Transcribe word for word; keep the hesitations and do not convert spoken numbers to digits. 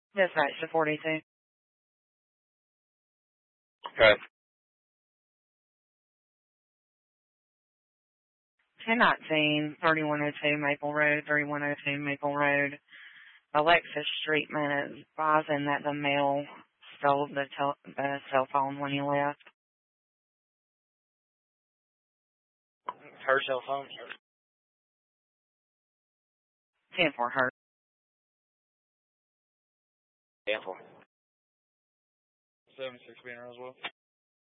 Dispatch to forty-two. Okay. ten nineteen, thirty-one oh two Maple Road, thirty-one oh two Maple Road. Alexis Streetman is advising that the male stole the, tel- the cell phone when he left. Her cell phone? ten for her. ten for. seventy-six being Roswell.